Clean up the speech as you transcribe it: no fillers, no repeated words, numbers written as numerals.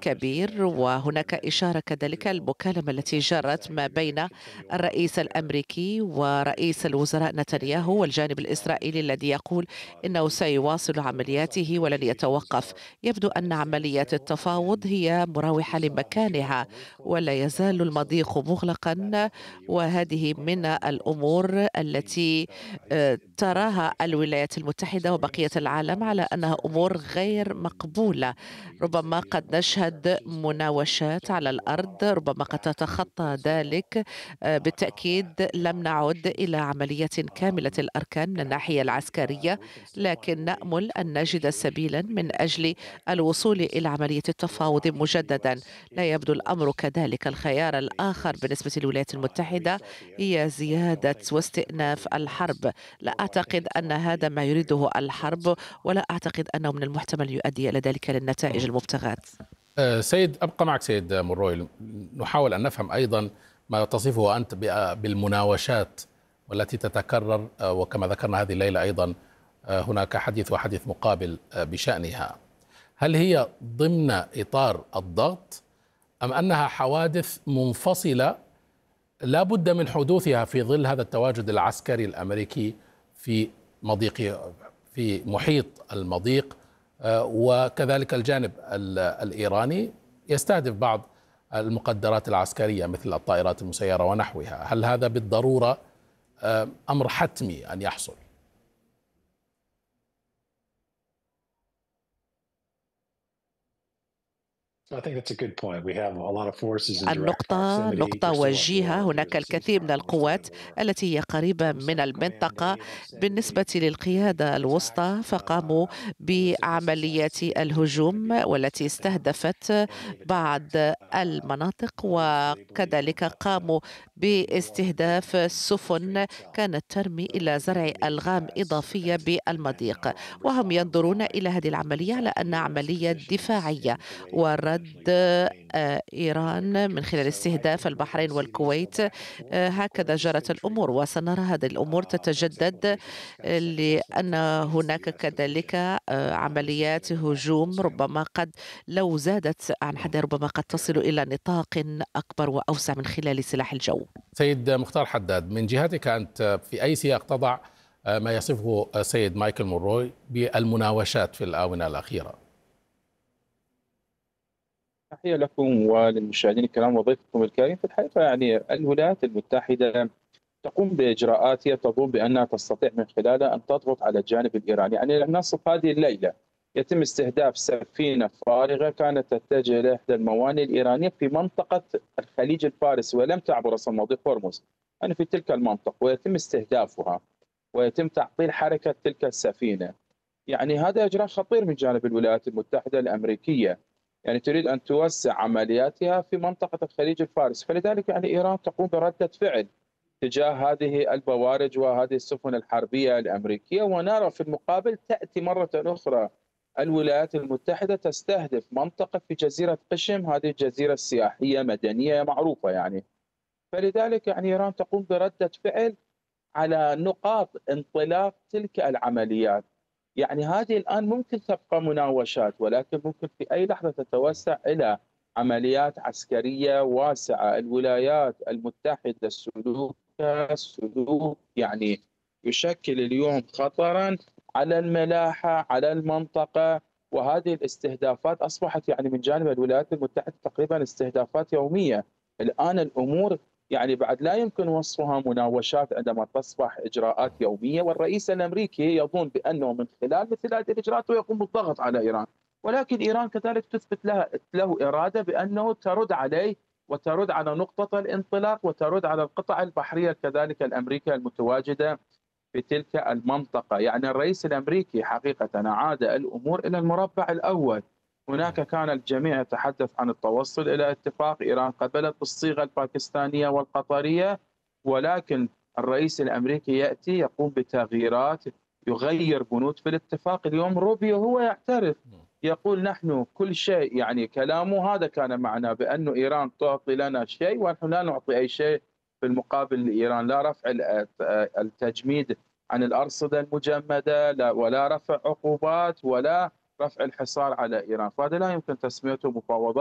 كبير. وهناك إشارة كذلك المكالمة التي جرت ما بين الرئيس الأمريكي ورئيس الوزراء نتنياهو والجانب الإسرائيلي الذي يقول إنه سيواصل عملياته ولن يتوقف. يبدو أن عملية التفاوض هي مراوحة لمكانها ولا يزال المضيق مغلقا، وهذه من الأمور التي تراها الولايات المتحدة وبقية العالم على أنها أمور غير مقبولة. ربما قد نشهد مناوشات على الأرض، ربما قد تتخطى ذلك. بالتأكيد لم نعد إلى عملية كاملة الأركان من الناحية العسكرية، لكن نأمل أن نجد سبيلا من أجل الوصول إلى عملية التفاوض مجددا. لا يبدو الأمر كذلك. الخيار الآخر بالنسبة للولايات المتحدة هي زيادة واستئناف الحرب. لا أعتقد أن هذا ما يريده الحرب، ولا أعتقد أنه من المحتمل يؤدي إلى ذلك للنتائج المبتغاة. سيد، أبقى معك سيد مروي. نحاول أن نفهم أيضا ما تصفه أنت بالمناوشات والتي تتكرر، وكما ذكرنا هذه الليلة أيضا هناك حديث وحديث مقابل بشأنها. هل هي ضمن إطار الضغط أم أنها حوادث منفصلة لا بد من حدوثها في ظل هذا التواجد العسكري الأمريكي في مضيق، في محيط المضيق، وكذلك الجانب الإيراني يستهدف بعض المقدرات العسكرية مثل الطائرات المسيرة ونحوها؟ هل هذا بالضرورة أمر حتمي أن يحصل؟ النقطة نقطة وجيهة. هناك الكثير من القوات التي هي قريبة من المنطقة. بالنسبة للقيادة الوسطى فقاموا بعمليات الهجوم والتي استهدفت بعض المناطق، وكذلك قاموا باستهداف سفن كانت ترمي إلى زرع ألغام إضافية بالمضيق، وهم ينظرون إلى هذه العملية على أنها عملية دفاعية ورد إيران من خلال استهداف البحرين والكويت. هكذا جرت الأمور، وسنرى هذه الأمور تتجدد لأن هناك كذلك عمليات هجوم ربما قد لو زادت عن حدها ربما قد تصل إلى نطاق أكبر وأوسع من خلال سلاح الجو. سيد مختار حداد، من جهتك أنت في أي سياق تضع ما يصفه السيد مايكل مونروي بالمناوشات في الآونة الأخيرة؟ تحية لكم وللمشاهدين الكرام وضيفكم الكريم. في الحقيقة يعني الولايات المتحدة تقوم بإجراءاتها تظن بأنها تستطيع من خلالها أن تضغط على الجانب الإيراني. يعني نصف هذه الليلة يتم استهداف سفينة فارغة كانت تتجه إلى إحدى الموانئ الإيرانية في منطقة الخليج الفارسي ولم تعبر أصلا مضيق هرمز، يعني في تلك المنطقة، ويتم استهدافها ويتم تعطيل حركة تلك السفينة. يعني هذا إجراء خطير من جانب الولايات المتحدة الأمريكية، يعني تريد أن توسع عملياتها في منطقة الخليج الفارسي، فلذلك يعني إيران تقوم بردة فعل تجاه هذه البوارج وهذه السفن الحربية الأمريكية. ونرى في المقابل تأتي مرة أخرى الولايات المتحدة تستهدف منطقة في جزيرة قشم، هذه الجزيرة السياحية مدنية معروفة يعني. فلذلك يعني إيران تقوم بردة فعل على نقاط انطلاق تلك العمليات. يعني هذه الآن ممكن تبقى مناوشات، ولكن ممكن في أي لحظة تتوسع إلى عمليات عسكرية واسعة. الولايات المتحدة سلوك يعني يشكل اليوم خطرا على الملاحة على المنطقة، وهذه الاستهدافات أصبحت يعني من جانب الولايات المتحدة تقريبا استهدافات يومية. الآن الأمور يعني بعد لا يمكن وصفها مناوشات عندما تصبح إجراءات يومية، والرئيس الأمريكي يظن بأنه من خلال مثل هذه الإجراءات يقوم بالضغط على إيران، ولكن إيران كذلك تثبت له إرادة بأنه ترد عليه وترد على نقطة الانطلاق وترد على القطع البحرية كذلك الأمريكية المتواجدة في تلك المنطقة. يعني الرئيس الأمريكي حقيقة عاد الأمور إلى المربع الأول. هناك كان الجميع يتحدث عن التوصل إلى اتفاق، إيران قبلت بالصيغة الباكستانية والقطرية، ولكن الرئيس الأمريكي يأتي يقوم بتغييرات يغير بنود في الاتفاق. اليوم روبيو هو يعترف، يقول نحن كل شيء، يعني كلامه هذا كان معناه بأن إيران تعطي لنا شيء ونحن لا نعطي أي شيء في المقابل لإيران، لا رفع التجميد عن الأرصدة المجمدة ولا رفع عقوبات ولا رفع الحصار على إيران، فهذا لا يمكن تسميته مفاوضات.